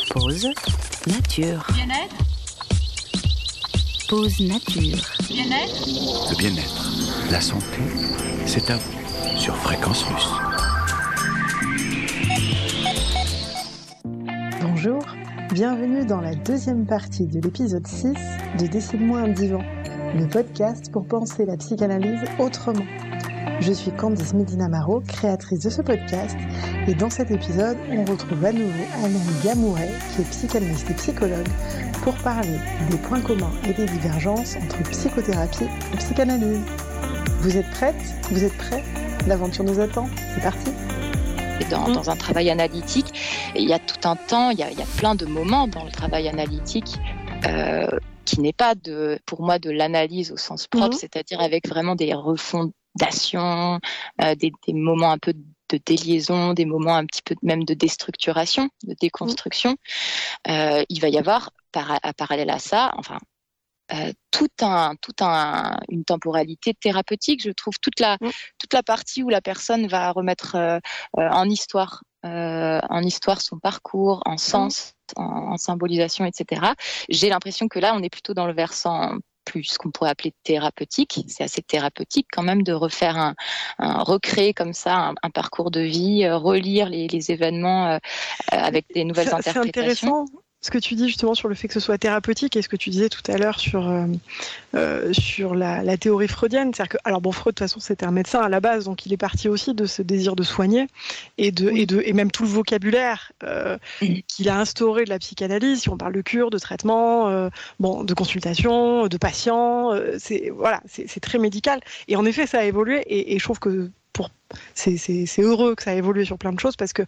Pause nature. Bien-être. Pause nature. Bien-être. Le bien-être, la santé, c'est à vous sur Fréquence Russe. Bonjour, bienvenue dans la deuxième partie de l'épisode 6 de Décide-moi un divan, le podcast pour penser la psychanalyse autrement. Je suis Candice Medina-Maro, créatrice de ce podcast, et dans cet épisode, on retrouve à nouveau Anaïs Gamouret, qui est psychanalyste et psychologue, pour parler des points communs et des divergences entre psychothérapie et psychanalyse. Vous êtes prête ? Vous êtes prêts ? L'aventure nous attend, c'est parti ! Dans un travail analytique, il y a tout un temps, il y a plein de moments dans le travail analytique qui n'est pas pour moi de l'analyse au sens propre, c'est-à-dire avec vraiment des refondations, des moments un peu de déliaison, des moments un petit peu même de déstructuration, de déconstruction. Il va y avoir parallèle à ça, une temporalité thérapeutique, je trouve, toute la partie où la personne va remettre en histoire son parcours, en sens, en symbolisation, etc. J'ai l'impression que là, on est plutôt dans le versant plus ce qu'on pourrait appeler thérapeutique. C'est assez thérapeutique quand même de refaire recréer comme ça un parcours de vie, relire les événements avec des nouvelles interprétations. C'est intéressant ce que tu dis justement sur le fait que ce soit thérapeutique et ce que tu disais tout à l'heure sur la théorie freudienne. C'est-à-dire que, alors bon, Freud de toute façon c'était un médecin à la base, donc il est parti aussi de ce désir de soigner et même tout le vocabulaire qu'il a instauré de la psychanalyse. Si on parle de cure, de traitement, de consultation, de patient, c'est très médical. Et en effet, ça a évolué et je trouve que c'est heureux que ça a évolué sur plein de choses parce que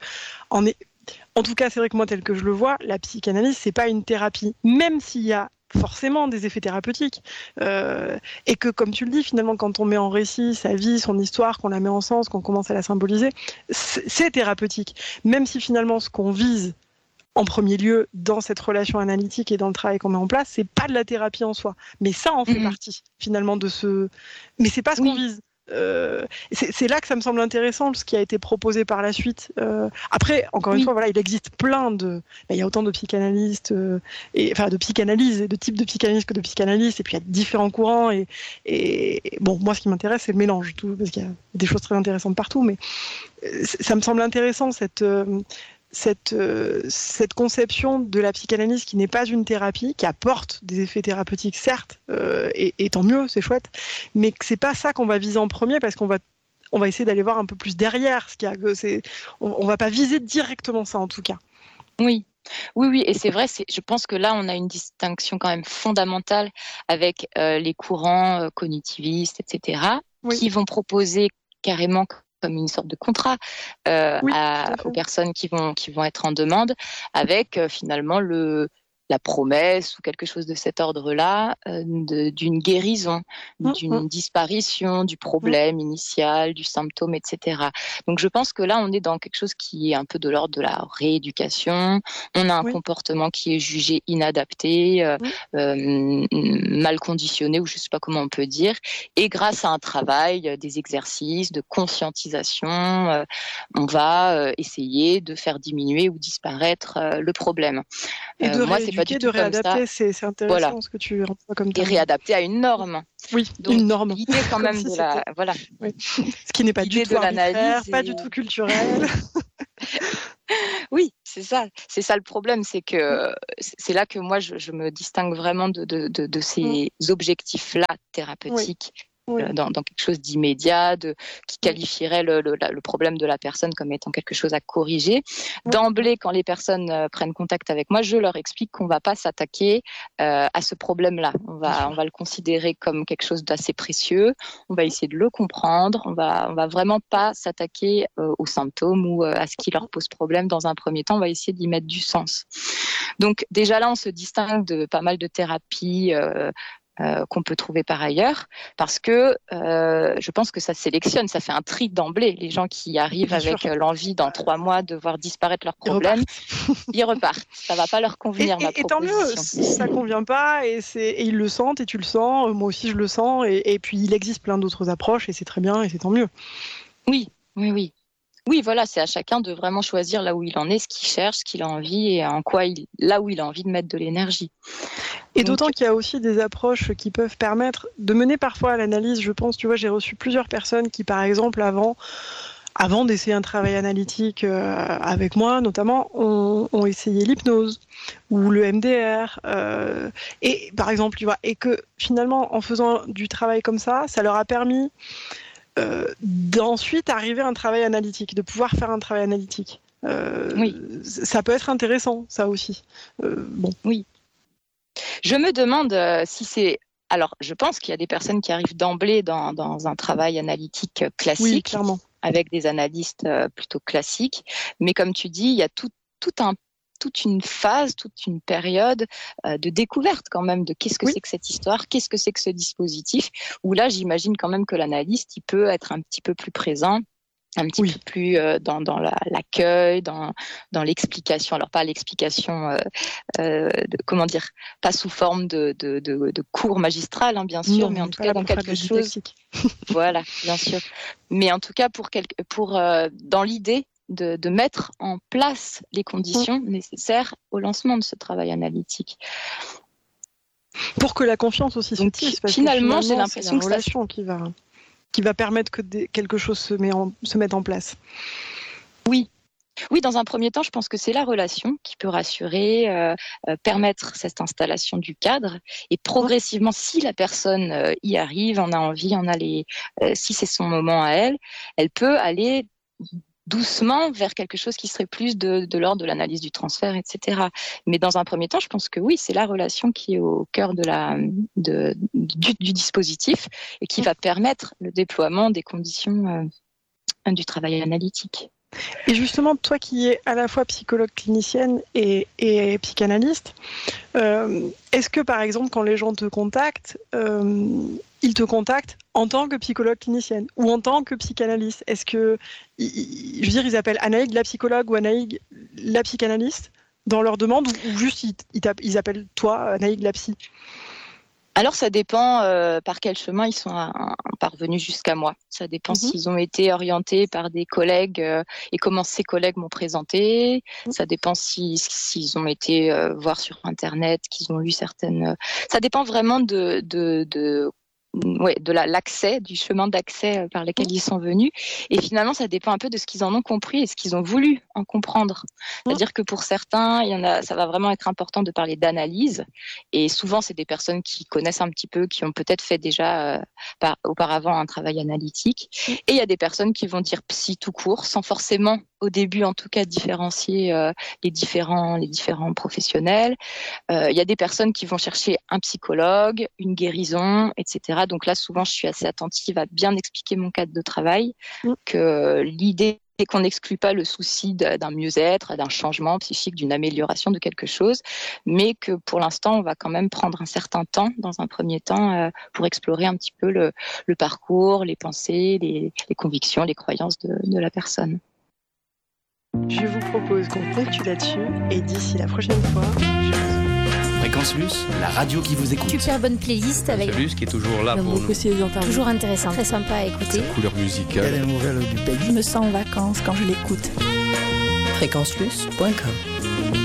en tout cas, c'est vrai que moi, tel que je le vois, la psychanalyse, c'est pas une thérapie, même s'il y a forcément des effets thérapeutiques. Et que, comme tu le dis, finalement, quand on met en récit sa vie, son histoire, qu'on la met en sens, qu'on commence à la symboliser, c'est thérapeutique. Même si finalement, ce qu'on vise en premier lieu dans cette relation analytique et dans le travail qu'on met en place, c'est pas de la thérapie en soi. Mais ça en fait partie, finalement, mais c'est pas ce qu'on vise. C'est là que ça me semble intéressant ce qui a été proposé par la suite. Après, encore une fois, il existe il y a autant de psychanalystes de psychanalyse et de types de psychanalystes que de psychanalystes, et puis il y a différents courants et moi ce qui m'intéresse c'est le mélange, tout, parce qu'il y a des choses très intéressantes partout, mais ça me semble intéressant cette conception de la psychanalyse qui n'est pas une thérapie, qui apporte des effets thérapeutiques certes, et tant mieux, c'est chouette, mais que c'est pas ça qu'on va viser en premier, parce qu'on va essayer d'aller voir un peu plus derrière ce qu'il y a. On va pas viser directement ça en tout cas. Oui, et c'est vrai, je pense que là, on a une distinction quand même fondamentale avec les courants cognitivistes, etc., qui vont proposer carrément comme une sorte de contrat aux personnes qui vont être en demande, avec finalement la promesse ou quelque chose de cet ordre-là d'une guérison, d'une disparition du problème initial, du symptôme, etc. Donc je pense que là, on est dans quelque chose qui est un peu de l'ordre de la rééducation. On a un comportement qui est jugé inadapté, mal conditionné, ou je ne sais pas comment on peut dire. Et grâce à un travail, des exercices de conscientisation, on va essayer de faire diminuer ou disparaître le problème. Et de réadapter, c'est intéressant ce que tu rentres comme terme. Et réadapter à une norme. Oui, donc, une norme. L'idée quand même Ce qui n'est pas du tout arbitraire, pas du tout culturel. Oui, c'est ça le problème, c'est que c'est là que moi je me distingue vraiment de ces objectifs-là thérapeutiques. Dans quelque chose d'immédiat, qui qualifierait le problème de la personne comme étant quelque chose à corriger. D'emblée, quand les personnes prennent contact avec moi, je leur explique qu'on ne va pas s'attaquer à ce problème-là. On va le considérer comme quelque chose d'assez précieux. On va essayer de le comprendre. On va vraiment pas s'attaquer aux symptômes ou à ce qui leur pose problème dans un premier temps. On va essayer d'y mettre du sens. Donc déjà là, on se distingue de pas mal de thérapies qu'on peut trouver par ailleurs, parce que je pense que ça sélectionne, ça fait un tri d'emblée. Les gens qui arrivent avec l'envie dans 3 mois de voir disparaître leurs problèmes, ils repartent. Ça va pas leur convenir, ma proposition. Et tant mieux, si ça convient pas, et ils le sentent, et tu le sens, moi aussi je le sens, et puis il existe plein d'autres approches, et c'est très bien, et c'est tant mieux. Oui. Oui, voilà, c'est à chacun de vraiment choisir là où il en est, ce qu'il cherche, ce qu'il a envie et là où il a envie de mettre de l'énergie. Et d'autant qu'il y a aussi des approches qui peuvent permettre de mener parfois à l'analyse. Je pense, tu vois, j'ai reçu plusieurs personnes qui, par exemple, avant d'essayer un travail analytique avec moi, notamment, ont essayé l'hypnose ou le MDR. Et par exemple, tu vois, et que finalement, en faisant du travail comme ça leur a permis d'ensuite arriver à un travail analytique, de pouvoir faire un travail analytique. Oui. Ça peut être intéressant, ça aussi. Bon. Oui. Je me demande si c'est... Alors, je pense qu'il y a des personnes qui arrivent d'emblée dans un travail analytique classique, oui, clairement, avec des analystes plutôt classiques. Mais comme tu dis, il y a toute une phase, toute une période de découverte quand même de qu'est-ce que c'est que cette histoire, qu'est-ce que c'est que ce dispositif, où là, j'imagine quand même que l'analyste, il peut être un petit peu plus présent, un petit peu plus dans l'accueil, dans l'explication. Alors pas l'explication, comment dire, pas sous forme de cours magistral, hein, bien sûr, non, mais en tout cas dans quelque chose. Voilà, bien sûr. Mais en tout cas pour dans l'idée de mettre en place les conditions nécessaires au lancement de ce travail analytique. Pour que la confiance aussi se tisse. Finalement, j'ai l'impression que c'est la relation qui va permettre que quelque chose se mette en place. Oui, dans un premier temps, je pense que c'est la relation qui peut rassurer, permettre cette installation du cadre. Et progressivement, si la personne y arrive, en a envie, si c'est son moment à elle peut aller doucement vers quelque chose qui serait plus de l'ordre de l'analyse du transfert, etc. Mais dans un premier temps, je pense que oui, c'est la relation qui est au cœur du dispositif et qui va permettre le déploiement des conditions du travail analytique. Et justement, toi qui es à la fois psychologue clinicienne et psychanalyste, est-ce que par exemple, quand les gens te contactent, ils te contactent en tant que psychologue clinicienne ou en tant que psychanalyste? Est-ce que, je veux dire, ils appellent Anaïg la psychologue ou Anaïg la psychanalyste dans leur demande, ou juste ils appellent toi Anaïg la psy? Alors ça dépend par quel chemin ils sont parvenus jusqu'à moi. Ça dépend s'ils ont été orientés par des collègues et comment ces collègues m'ont présenté. Ça dépend s'ils ont été voir sur Internet, qu'ils ont lu certaines... Ça dépend vraiment l'accès, du chemin d'accès par lequel ils sont venus. Et finalement, ça dépend un peu de ce qu'ils en ont compris et ce qu'ils ont voulu en comprendre. C'est-à-dire que pour certains, ça va vraiment être important de parler d'analyse. Et souvent, c'est des personnes qui connaissent un petit peu, qui ont peut-être fait déjà auparavant un travail analytique. Et il y a des personnes qui vont dire psy tout court, sans forcément, au début en tout cas, différencier les différents professionnels. Il y a des personnes qui vont chercher un psychologue, une guérison, etc. Donc là, souvent, je suis assez attentive à bien expliquer mon cadre de travail, que l'idée c'est qu'on n'exclut pas le souci d'un mieux-être, d'un changement psychique, d'une amélioration de quelque chose, mais que pour l'instant, on va quand même prendre un certain temps, dans un premier temps, pour explorer un petit peu le parcours, les pensées, les convictions, les croyances de la personne. Je vous propose qu'on ponctue là-dessus, et d'ici la prochaine fois, Fréquence Plus, la radio qui vous écoute. Super bonne playlist avec Plus qui est toujours là pour nous. Toujours intéressant, très sympa à écouter. Cette couleur musicale. Je me sens en vacances quand je l'écoute. Fréquenceplus.com